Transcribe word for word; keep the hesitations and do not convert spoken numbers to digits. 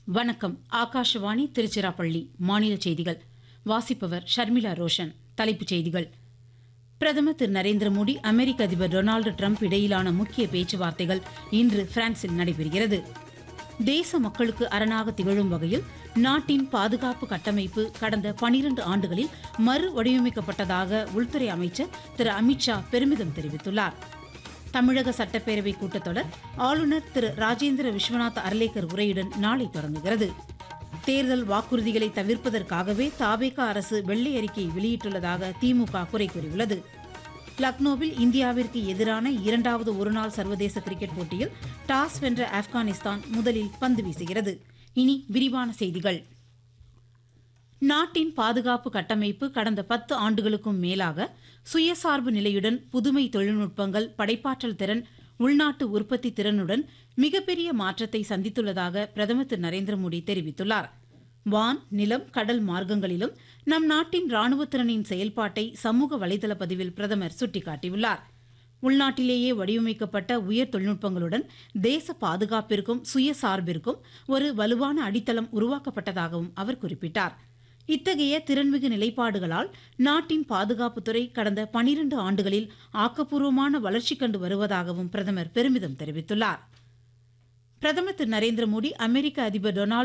வணக்கம். ஆகாஷவாணி திருச்சிராப்பள்ளி. மாநில செய்திகள் வாசிப்பவர் ஷர்மிளா ரோஷன். தலைப்புச் செய்திகள். பிரதமர் திரு நரேந்திர மோடி அமெரிக்க அதிபர் டொனால்டு டிரம்ப் இடையிலான முக்கிய பேச்சுவார்த்தைகள் இன்று பிரான்சில் நடைபெறுகிறது. தேச மக்களுக்கு அரணாக திகழும் வகையில் நாட்டின் பாதுகாப்பு கட்டமைப்பு கடந்த பனிரண்டு ஆண்டுகளில் மறு வடிவமைக்கப்பட்டதாக உள்துறை அமைச்சர் திரு அமித்ஷா பெருமிதம் தெரிவித்துள்ளார். தமிழக சட்டப்பேரவை கூட்டத்தொடர் ஆளுநர் திரு ராஜேந்திர விஸ்வநாத் அர்லேக்கர் உரையுடன் நாளை தொடங்குகிறது. தேர்தல் வாக்குறுதிகளை தவிர்ப்பதற்காகவே தாவேகா அரசு வெள்ளை அறிக்கை வெளியிட்டுள்ளதாக திமுக குறை கூறியுள்ளது. லக்னோவில் இந்தியாவிற்கு எதிரான இரண்டாவது ஒருநாள் சர்வதேச கிரிக்கெட் போட்டியில் டாஸ் வென்ற ஆப்கானிஸ்தான் முதலில் பந்து வீசுகிறது. இனி விரிவான செய்திகள். நாட்டின் பாதுகாப்பு கட்டமைப்பு கடந்த பத்து ஆண்டுகளுக்கும் மேலாக சுயசார்பு நிலையுடன் புதுமை தொழில்நுட்பங்கள், படைப்பாற்றல் திறன், உள்நாட்டு உற்பத்தி திறனுடன் மிகப்பெரிய மாற்றத்தை சந்தித்துள்ளதாக பிரதமர் திரு நரேந்திர மோடி தெரிவித்துள்ளார். வான், நிலம், கடல் மார்க்கங்களிலும் நம் நாட்டின் ராணுவ திறனின் செயல்பாட்டை சமூக வலைதள பதிவில் பிரதமர் சுட்டிக்காட்டியுள்ளார். உள்நாட்டிலேயே வடிவமைக்கப்பட்ட உயர் தொழில்நுட்பங்களுடன் தேச பாதுகாப்பிற்கும் சுயசார்பிற்கும் ஒரு வலுவான அடித்தளம் உருவாக்கப்பட்டதாகவும் அவர் குறிப்பிட்டார். இத்தகைய திறன்மிகு நிலைப்பாடுகளால் நாட்டின் பாதுகாப்புத்துறை கடந்த பனிரண்டு ஆண்டுகளில் ஆக்கப்பூர்வமான வளர்ச்சி கண்டு வருவதாகவும் பிரதமர் பெருமிதம் தெரிவித்துள்ளார். பிரதமர் திரு நரேந்திர மோடி அமெரிக்க அதிபர் டொனால்டு